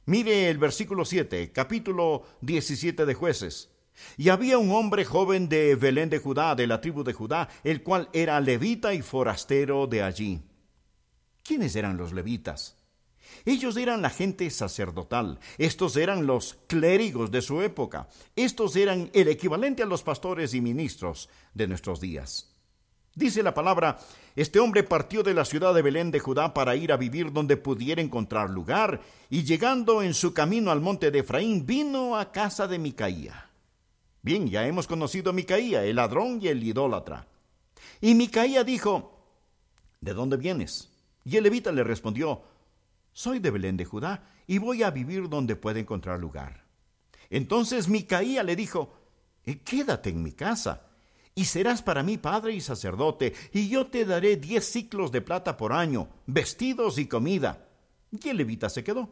Mire el versículo 7, capítulo 17 de Jueces. Y había un hombre joven de Belén de Judá, de la tribu de Judá, el cual era levita y forastero de allí. ¿Quiénes eran los levitas? Ellos eran la gente sacerdotal. Estos eran los clérigos de su época. Estos eran el equivalente a los pastores y ministros de nuestros días. Dice la palabra, este hombre partió de la ciudad de Belén de Judá para ir a vivir donde pudiera encontrar lugar, y llegando en su camino al monte de Efraín, vino a casa de Micaía. Bien, ya hemos conocido a Micaía, el ladrón y el idólatra. Y Micaía dijo, ¿de dónde vienes? Y el levita le respondió, soy de Belén de Judá, y voy a vivir donde pueda encontrar lugar. Entonces Micaía le dijo, quédate en mi casa, y serás para mí padre y sacerdote, y yo te daré 10 siclos de plata por año, vestidos y comida. Y el levita se quedó.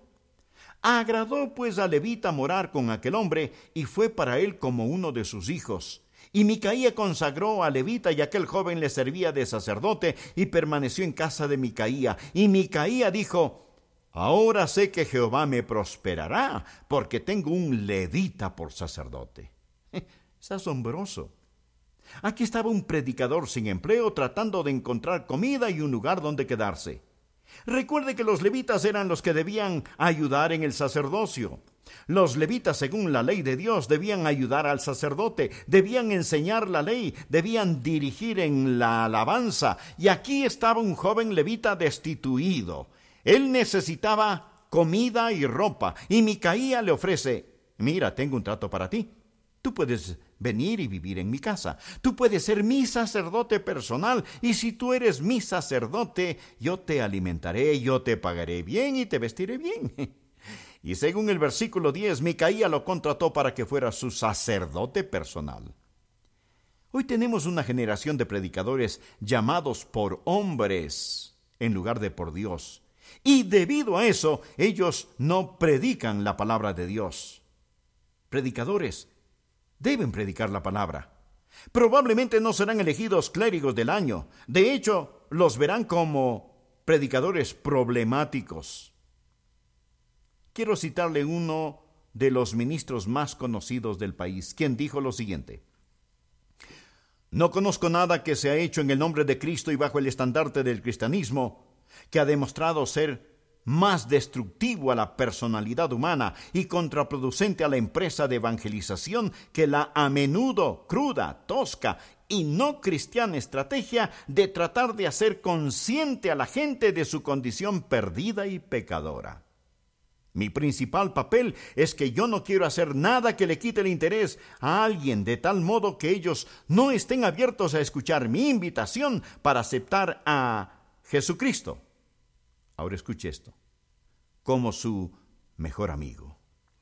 Agradó pues al levita morar con aquel hombre, y fue para él como uno de sus hijos. Y Micaía consagró al levita, y aquel joven le servía de sacerdote, y permaneció en casa de Micaía. Y Micaía dijo, ahora sé que Jehová me prosperará, porque tengo un levita por sacerdote. Es asombroso. Aquí estaba un predicador sin empleo tratando de encontrar comida y un lugar donde quedarse. Recuerde que los levitas eran los que debían ayudar en el sacerdocio. Los levitas, según la ley de Dios, debían ayudar al sacerdote, debían enseñar la ley, debían dirigir en la alabanza. Y aquí estaba un joven levita destituido. Él necesitaba comida y ropa, y Micaía le ofrece, mira, tengo un trato para ti. Tú puedes venir y vivir en mi casa. Tú puedes ser mi sacerdote personal, y si tú eres mi sacerdote, yo te alimentaré, yo te pagaré bien y te vestiré bien. Y según el versículo 10, Micaía lo contrató para que fuera su sacerdote personal. Hoy tenemos una generación de predicadores llamados por hombres en lugar de por Dios. Y debido a eso, ellos no predican la palabra de Dios. Predicadores deben predicar la palabra. Probablemente no serán elegidos clérigos del año. De hecho, los verán como predicadores problemáticos. Quiero citarle uno de los ministros más conocidos del país, quien dijo lo siguiente: no conozco nada que se ha hecho en el nombre de Cristo y bajo el estandarte del cristianismo que ha demostrado ser más destructivo a la personalidad humana y contraproducente a la empresa de evangelización que la a menudo cruda, tosca y no cristiana estrategia de tratar de hacer consciente a la gente de su condición perdida y pecadora. Mi principal papel es que yo no quiero hacer nada que le quite el interés a alguien de tal modo que ellos no estén abiertos a escuchar mi invitación para aceptar a Jesucristo. Ahora escuche esto, como su mejor amigo.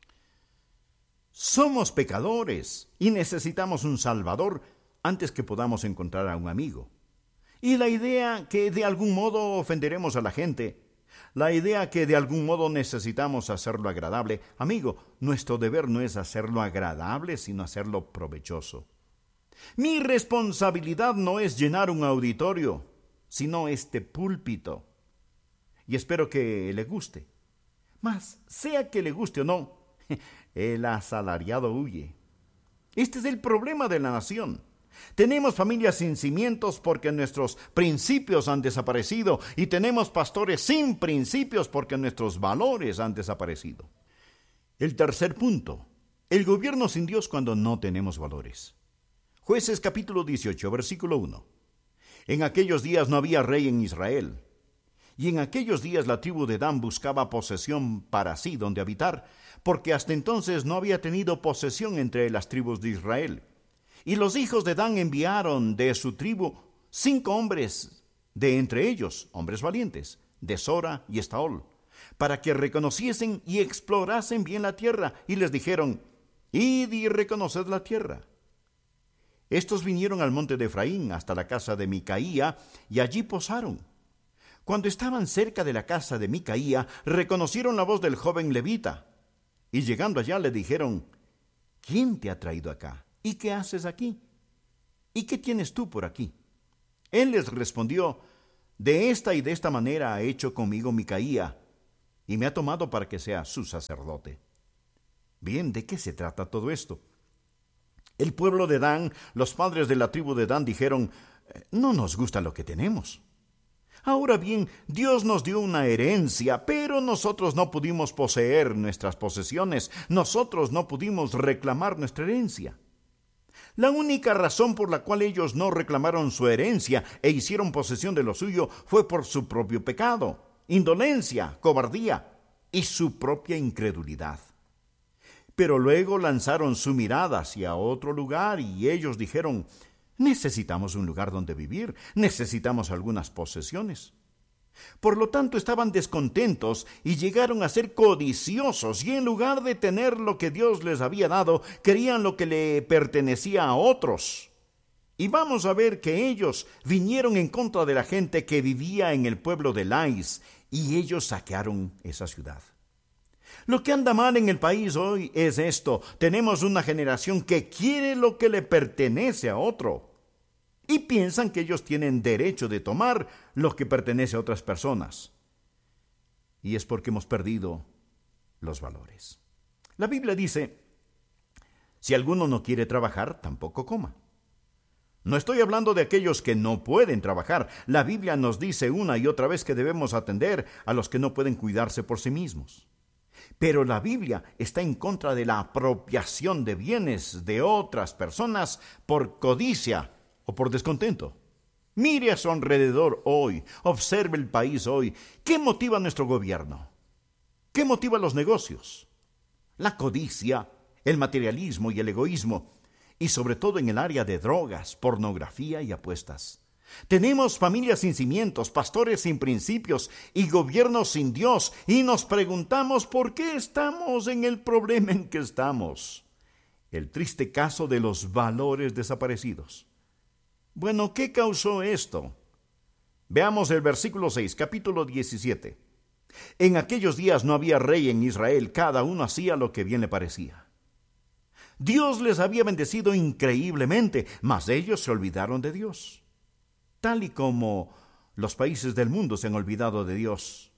Somos pecadores y necesitamos un Salvador antes que podamos encontrar a un amigo. Y la idea que de algún modo ofenderemos a la gente, la idea que de algún modo necesitamos hacerlo agradable, amigo, nuestro deber no es hacerlo agradable, sino hacerlo provechoso. Mi responsabilidad no es llenar un auditorio, sino este púlpito. Y espero que le guste. Mas, sea que le guste o no, el asalariado huye. Este es el problema de la nación. Tenemos familias sin cimientos porque nuestros principios han desaparecido, y tenemos pastores sin principios porque nuestros valores han desaparecido. El tercer punto: el gobierno sin Dios cuando no tenemos valores. Jueces capítulo 18, versículo 1. En aquellos días no había rey en Israel. Y en aquellos días la tribu de Dan buscaba posesión para sí donde habitar, porque hasta entonces no había tenido posesión entre las tribus de Israel. Y los hijos de Dan enviaron de su tribu 5 hombres, de entre ellos hombres valientes, de Sora y Estaol, para que reconociesen y explorasen bien la tierra, y les dijeron: id y reconoced la tierra. Estos vinieron al monte de Efraín hasta la casa de Micaía, y allí posaron. Cuando estaban cerca de la casa de Micaía, reconocieron la voz del joven levita, y llegando allá le dijeron: ¿quién te ha traído acá? ¿Y qué haces aquí? ¿Y qué tienes tú por aquí? Él les respondió: de esta y de esta manera ha hecho conmigo Micaía, y me ha tomado para que sea su sacerdote. Bien, ¿de qué se trata todo esto? El pueblo de Dan, los padres de la tribu de Dan dijeron, no nos gusta lo que tenemos. Ahora bien, Dios nos dio una herencia, pero nosotros no pudimos poseer nuestras posesiones, nosotros no pudimos reclamar nuestra herencia. La única razón por la cual ellos no reclamaron su herencia e hicieron posesión de lo suyo fue por su propio pecado, indolencia, cobardía y su propia incredulidad. Pero luego lanzaron su mirada hacia otro lugar y ellos dijeron, necesitamos un lugar donde vivir, necesitamos algunas posesiones. Por lo tanto, estaban descontentos y llegaron a ser codiciosos, y en lugar de tener lo que Dios les había dado, querían lo que le pertenecía a otros. Y vamos a ver que ellos vinieron en contra de la gente que vivía en el pueblo de Lais, y ellos saquearon esa ciudad. Lo que anda mal en el país hoy es esto: tenemos una generación que quiere lo que le pertenece a otro. Y piensan que ellos tienen derecho de tomar lo que pertenece a otras personas. Y es porque hemos perdido los valores. La Biblia dice, si alguno no quiere trabajar, tampoco coma. No estoy hablando de aquellos que no pueden trabajar. La Biblia nos dice una y otra vez que debemos atender a los que no pueden cuidarse por sí mismos. Pero la Biblia está en contra de la apropiación de bienes de otras personas por codicia o por descontento. Mire a su alrededor hoy, observe el país hoy. ¿Qué motiva a nuestro gobierno? ¿Qué motiva a los negocios? La codicia, el materialismo y el egoísmo, y sobre todo en el área de drogas, pornografía y apuestas. Tenemos familias sin cimientos, pastores sin principios y gobiernos sin Dios, y nos preguntamos por qué estamos en el problema en que estamos. El triste caso de los valores desaparecidos. Bueno, ¿qué causó esto? Veamos el versículo 6, capítulo 17. En aquellos días no había rey en Israel, cada uno hacía lo que bien le parecía. Dios les había bendecido increíblemente, mas ellos se olvidaron de Dios, tal y como los países del mundo se han olvidado de Dios.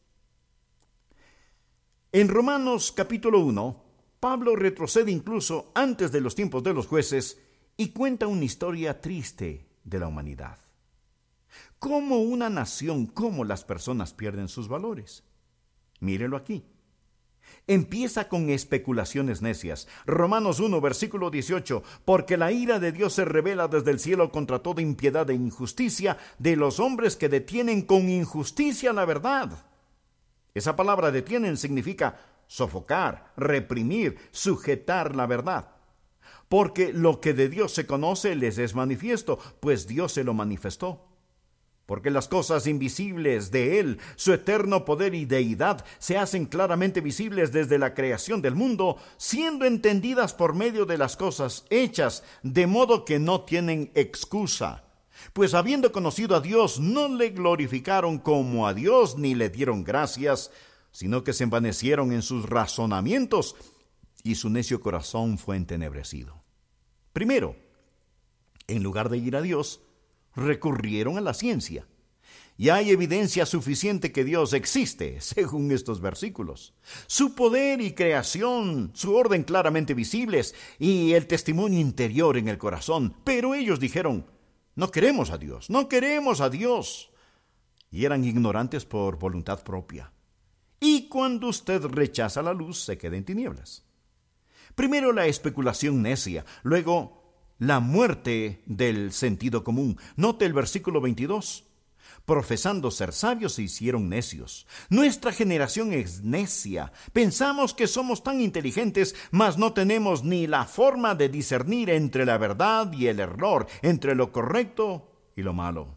En Romanos capítulo 1, Pablo retrocede incluso antes de los tiempos de los jueces y cuenta una historia triste de la humanidad. Cómo una nación, cómo las personas pierden sus valores. Mírelo aquí. Empieza con especulaciones necias. Romanos 1, versículo 18. Porque la ira de Dios se revela desde el cielo contra toda impiedad e injusticia de los hombres que detienen con injusticia la verdad. Esa palabra detienen significa sofocar, reprimir, sujetar la verdad. Porque lo que de Dios se conoce les es manifiesto, pues Dios se lo manifestó. Porque las cosas invisibles de Él, su eterno poder y deidad, se hacen claramente visibles desde la creación del mundo, siendo entendidas por medio de las cosas hechas, de modo que no tienen excusa. Pues habiendo conocido a Dios, no le glorificaron como a Dios, ni le dieron gracias, sino que se envanecieron en sus razonamientos, y su necio corazón fue entenebrecido. Primero, en lugar de ir a Dios, recurrieron a la ciencia. Y hay evidencia suficiente que Dios existe, según estos versículos. Su poder y creación, su orden claramente visibles, y el testimonio interior en el corazón. Pero ellos dijeron, no queremos a Dios, no queremos a Dios. Y eran ignorantes por voluntad propia. Y cuando usted rechaza la luz, se queda en tinieblas. Primero la especulación necia, luego la muerte del sentido común. Note el versículo 22. Profesando ser sabios se hicieron necios. Nuestra generación es necia. Pensamos que somos tan inteligentes, mas no tenemos ni la forma de discernir entre la verdad y el error, entre lo correcto y lo malo.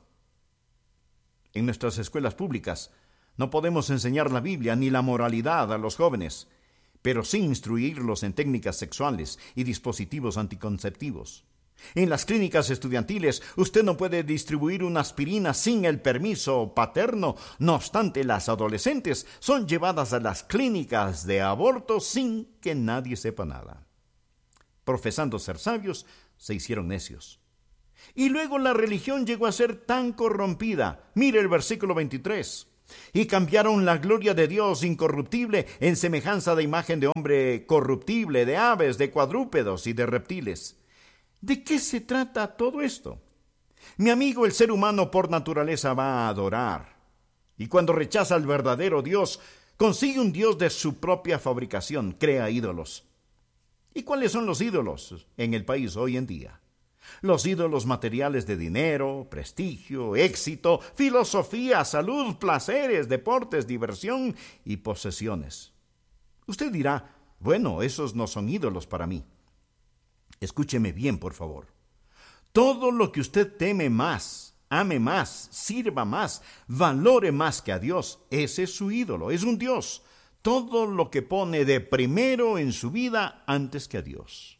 En nuestras escuelas públicas no podemos enseñar la Biblia ni la moralidad a los jóvenes, pero sí instruirlos en técnicas sexuales y dispositivos anticonceptivos. En las clínicas estudiantiles, usted no puede distribuir una aspirina sin el permiso paterno. No obstante, las adolescentes son llevadas a las clínicas de aborto sin que nadie sepa nada. Profesando ser sabios, se hicieron necios. Y luego la religión llegó a ser tan corrompida. Mire el versículo 23. y cambiaron la gloria de Dios incorruptible en semejanza de imagen de hombre corruptible, de aves, de cuadrúpedos y de reptiles. ¿De qué se trata todo esto? Mi amigo, el ser humano por naturaleza va a adorar, y cuando rechaza al verdadero Dios, consigue un Dios de su propia fabricación, crea ídolos. ¿Y cuáles son los ídolos en el país hoy en día? Los ídolos materiales de dinero, prestigio, éxito, filosofía, salud, placeres, deportes, diversión y posesiones. Usted dirá, bueno, esos no son ídolos para mí. Escúcheme bien, por favor. Todo lo que usted teme más, ame más, sirva más, valore más que a Dios, ese es su ídolo, es un Dios. Todo lo que pone de primero en su vida antes que a Dios.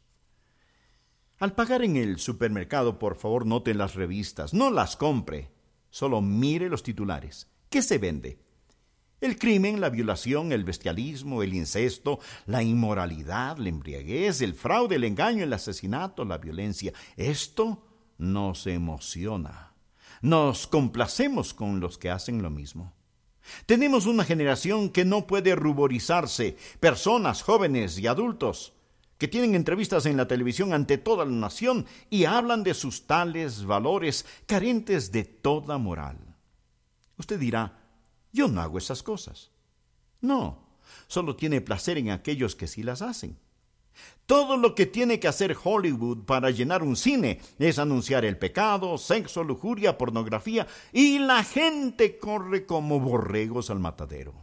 Al pagar en el supermercado, por favor, note las revistas, no las compre, solo mire los titulares. ¿Qué se vende? El crimen, la violación, el bestialismo, el incesto, la inmoralidad, la embriaguez, el fraude, el engaño, el asesinato, la violencia. Esto nos emociona. Nos complacemos con los que hacen lo mismo. Tenemos una generación que no puede ruborizarse, personas jóvenes y adultos, que tienen entrevistas en la televisión ante toda la nación y hablan de sus tales valores carentes de toda moral. Usted dirá, yo no hago esas cosas. No, solo tiene placer en aquellos que sí las hacen. Todo lo que tiene que hacer Hollywood para llenar un cine es anunciar el pecado, sexo, lujuria, pornografía, y la gente corre como borregos al matadero.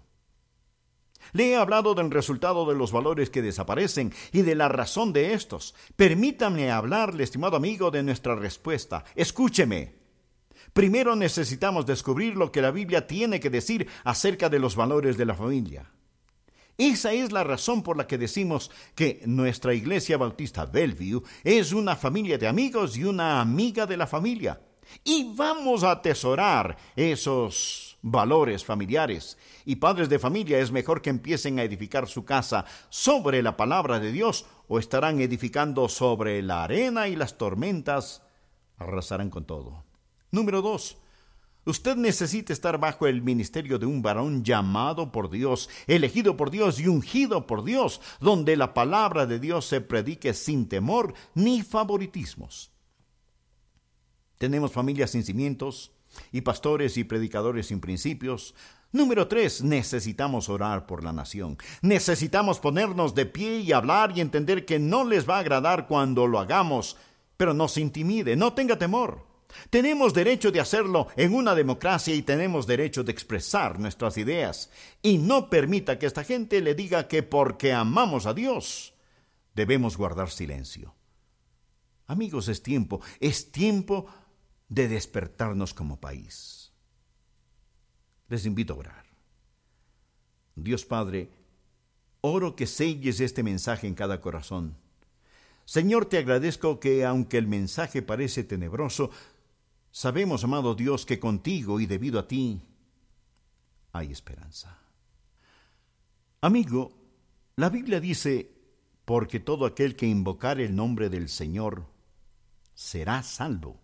Le he hablado del resultado de los valores que desaparecen y de la razón de estos. Permítame hablarle, estimado amigo, de nuestra respuesta. Escúcheme. Primero necesitamos descubrir lo que la Biblia tiene que decir acerca de los valores de la familia. Esa es la razón por la que decimos que nuestra Iglesia Bautista Bellevue es una familia de amigos y una amiga de la familia. Y vamos a atesorar esos valores familiares. Y padres de familia, es mejor que empiecen a edificar su casa sobre la palabra de Dios, o estarán edificando sobre la arena y las tormentas arrasarán con todo. Número 2. Usted necesita estar bajo el ministerio de un varón llamado por Dios, elegido por Dios y ungido por Dios, donde la palabra de Dios se predique sin temor ni favoritismos. Tenemos familias sin cimientos y pastores y predicadores sin principios. Número 3, necesitamos orar por la nación. Necesitamos ponernos de pie y hablar y entender que no les va a agradar cuando lo hagamos, pero no se intimide, no tenga temor. Tenemos derecho de hacerlo en una democracia y tenemos derecho de expresar nuestras ideas. Y no permita que esta gente le diga que porque amamos a Dios debemos guardar silencio. Amigos, es tiempo de despertarnos como país. Les invito a orar. Dios Padre, oro que selles este mensaje en cada corazón. Señor, te agradezco que, aunque el mensaje parece tenebroso, sabemos, amado Dios, que contigo y debido a ti hay esperanza. Amigo, la Biblia dice, porque todo aquel que invocare el nombre del Señor será salvo.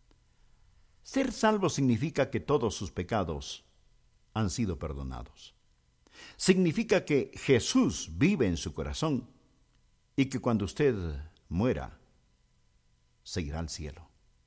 Ser salvo significa que todos sus pecados han sido perdonados. Significa que Jesús vive en su corazón y que cuando usted muera, se irá al cielo.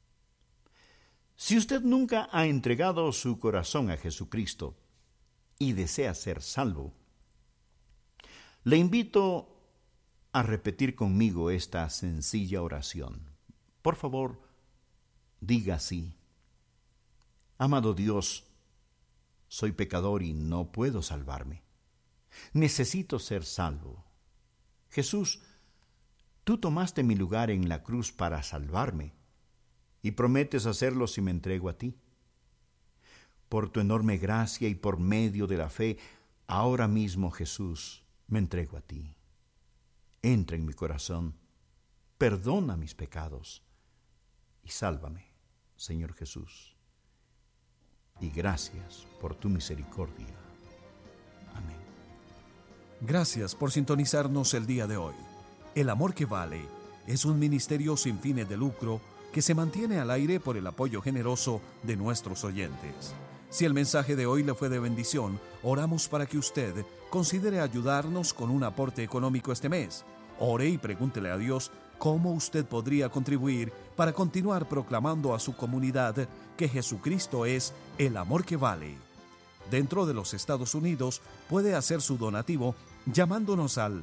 Si usted nunca ha entregado su corazón a Jesucristo y desea ser salvo, le invito a repetir conmigo esta sencilla oración. Por favor, diga así: amado Dios, soy pecador y no puedo salvarme. Necesito ser salvo. Jesús, tú tomaste mi lugar en la cruz para salvarme y prometes hacerlo si me entrego a ti. Por tu enorme gracia y por medio de la fe, ahora mismo, Jesús, me entrego a ti. Entra en mi corazón, perdona mis pecados y sálvame, Señor Jesús. Y gracias por tu misericordia. Amén. Gracias por sintonizarnos el día de hoy. El Amor que Vale es un ministerio sin fines de lucro que se mantiene al aire por el apoyo generoso de nuestros oyentes. Si el mensaje de hoy le fue de bendición, oramos para que usted considere ayudarnos con un aporte económico este mes. Ore y pregúntele a Dios cómo usted podría contribuir para continuar proclamando a su comunidad que Jesucristo es el amor que vale. Dentro de los Estados Unidos puede hacer su donativo llamándonos al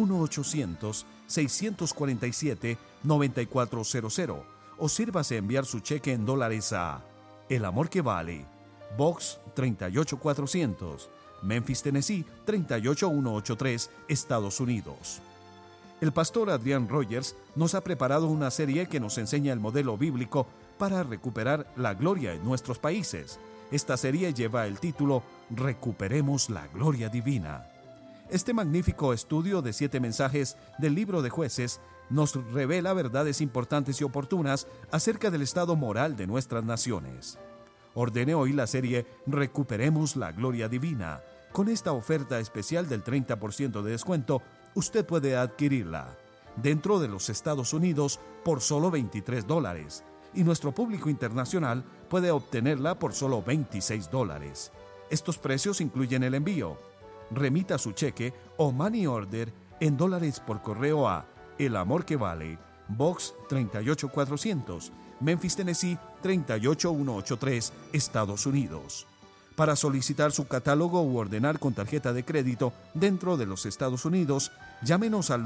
1-800-647-9400 o sírvase enviar su cheque en dólares a El Amor que Vale, Box 38400, Memphis, Tennessee 38183, Estados Unidos. El pastor Adrian Rogers nos ha preparado una serie que nos enseña el modelo bíblico para recuperar la gloria en nuestros países. Esta serie lleva el título Recuperemos la Gloria Divina. Este magnífico estudio de 7 mensajes del libro de Jueces nos revela verdades importantes y oportunas acerca del estado moral de nuestras naciones. Ordene hoy la serie Recuperemos la Gloria Divina. Con esta oferta especial del 30% de descuento, usted puede adquirirla dentro de los Estados Unidos por solo $23 y nuestro público internacional puede obtenerla por solo $26. Estos precios incluyen el envío. Remita su cheque o money order en dólares por correo a El Amor que Vale, Box 38400, Memphis, Tennessee 38183, Estados Unidos. Para solicitar su catálogo u ordenar con tarjeta de crédito dentro de los Estados Unidos, llámenos al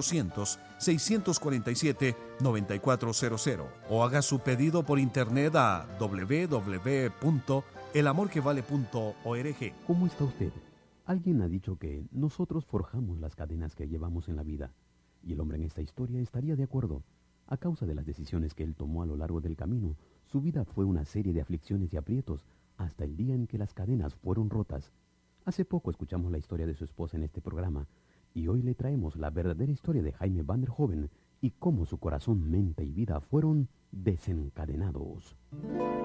1-800-647-9400 o haga su pedido por internet a www.elamorquevale.org. ¿Cómo está usted? Alguien ha dicho que nosotros forjamos las cadenas que llevamos en la vida, y el hombre en esta historia estaría de acuerdo. A causa de las decisiones que él tomó a lo largo del camino, su vida fue una serie de aflicciones y aprietos, hasta el día en que las cadenas fueron rotas. Hace poco escuchamos la historia de su esposa en este programa, y hoy le traemos la verdadera historia de Jaime Van der Hoeven y cómo su corazón, mente y vida fueron desencadenados.